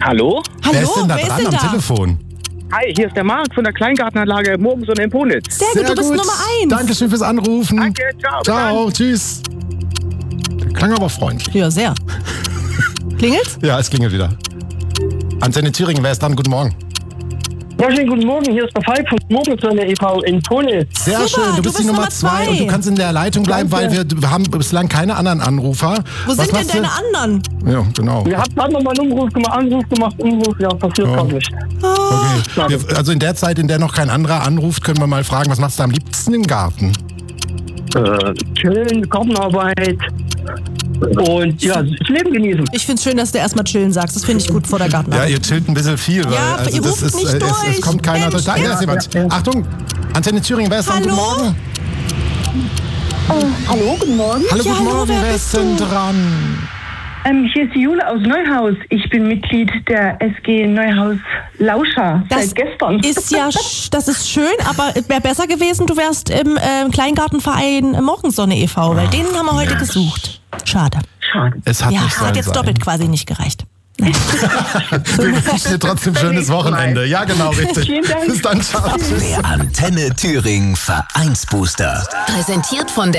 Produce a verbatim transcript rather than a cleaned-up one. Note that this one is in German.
Hallo? Hallo, Wer ist denn da wer dran ist denn am da? Telefon? Hi, hier ist der Marc von der Kleingartenanlage Morgenson in Ponitz. Sehr gut, du bist Nummer eins. Dankeschön fürs Anrufen. Danke, ciao. bis Ciao, tschüss. Der klang aber freundlich. Ja, sehr. Klingelt's? Ja, es klingelt wieder. Antenne Thüringen, wer ist dran? Guten Morgen. Ja, schönen guten Morgen, hier ist der Falk von Morgensonne e V in Ponitz. Sehr Super, schön, du, du bist die bist Nummer Nummer zwei zwei. und du kannst in der Leitung bleiben, weil wir, wir haben bislang keine anderen Anrufer. Wo Was sind denn machst du? deine anderen? Ja, genau. Ihr habt gerade nochmal einen Umruf gemacht, Anruf gemacht, Umruf, ja, passiert Ja. gar nicht. Okay. Wir, also in der Zeit, in der noch kein anderer anruft, können wir mal fragen, was machst du am liebsten im Garten? Äh, chillen, Gartenarbeit und ja, das Leben genießen. Ich find's schön, dass du erstmal chillen sagst. Das finde ich gut vor der Ja, Gartenarbeit. ihr chillt ein bisschen viel, weil Ja, also ihr das ruft ist, nicht äh, es, durch. es kommt keiner Mensch, durch. Da ja. ist jemand. Ja, ja. Achtung, Antenne Thüringen, wer ist dran? Guten Hallo? Morgen. Hallo, guten Morgen. Hallo, Ja, guten hallo, Morgen, wer wer bist ist denn du? dran? Ähm, hier ist die Jule aus Neuhaus. Ich bin Mitglied der S G Neuhaus Lauscher Das seit gestern. ist ja, sch- das ist schön, aber wäre besser gewesen, du wärst im äh, Kleingartenverein Morgensonne e V, weil den haben wir heute gesucht. Schade. Schade. Es hat Ja, nicht sein hat jetzt sein. doppelt quasi nicht gereicht. Wir wünschen dir trotzdem ein schönes Wochenende. Ja, genau, richtig. Vielen Dank. Bis dann, ciao. Der Antenne Thüringen Vereinsbooster. Präsentiert von der